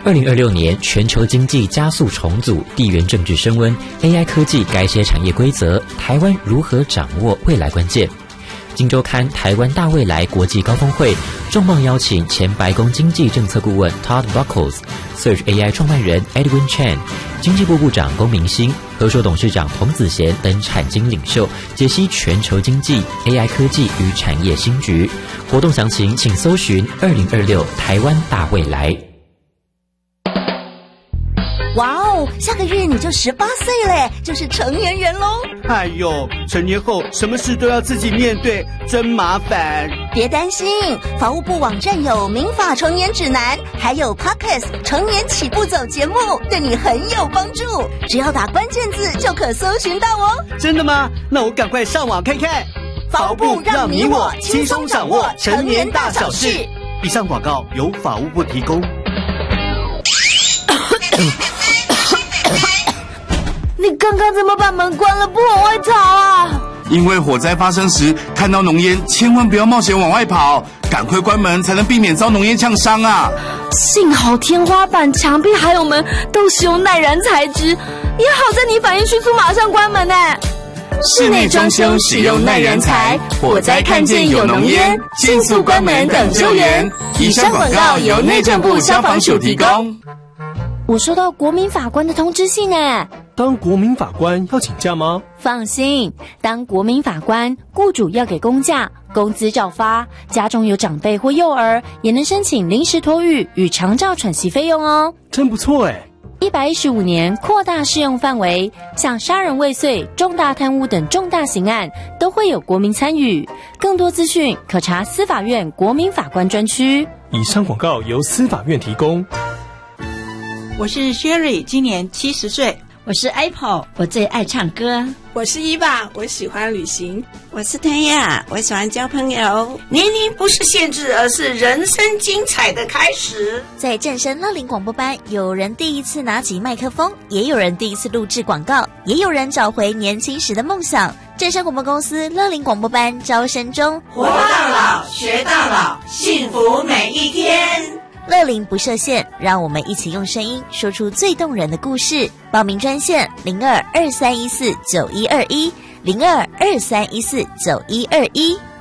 2026年全球经济加速重组，地缘政治升温 ，AI 科技改写产业规则，台湾如何掌握未来关键？今周刊台湾大未来国际高峰会重磅邀请前白宫经济政策顾问 Todd Buckles、Search AI 创办人 Edwin Chen、经济部部长龚明鑫、和硕董事长童子贤等产经领袖，解析全球经济、AI 科技与产业新局。活动详情请搜寻2026台湾大未来。 哇哦，下个月你就18岁嘞，就是成年人咯。 哎呦，成年后什么事都要自己面对，真麻烦。 别担心，法务部网站有民法成年指南，还有 Podcast 成年起步走节目，对你很有帮助。只要打关键字就可搜寻到哦。 真的吗？那我赶快上网看看。 法务部让你我轻松掌握成年大小事。 以上广告由法务部提供。 你刚刚怎么把门关了不往外逃啊？ 因为火灾发生时看到浓烟，千万不要冒险往外跑，赶快关门才能避免遭浓烟呛伤啊！ 幸好天花板、墙壁还有门都使用耐燃材质，也好在你反应迅速，马上关门呢。 室内装修使用耐燃材，火灾看见有浓烟，迅速关门等救援。以上广告由内政部消防署提供。 我收到国民法官的通知信呢。 当国民法官要请假吗？ 放心，当国民法官，雇主要给公假，工资照发，家中有长辈或幼儿，也能申请临时托育与长照喘息费用哦。 真不错耶。 115年扩大适用范围，像杀人未遂、重大贪污等重大刑案都会有国民参与。更多资讯可查司法院国民法官专区。 以上广告由司法院提供。 我是 Sherry， 今年70岁。 我是 Apple， 我最爱唱歌。 我是伊娃，我喜欢旅行。 我是天亚，我喜欢交朋友。 年龄不是限制，而是人生精彩的开始。 在正声乐龄广播班，有人第一次拿起麦克风，也有人第一次录制广告，也有人找回年轻时的梦想。正声广播公司乐龄广播班招生中， 活到老，学到老，幸福每一天。 乐龄不设限，让我们一起用声音说出最动人的故事。报名专线0223149121，0223149121。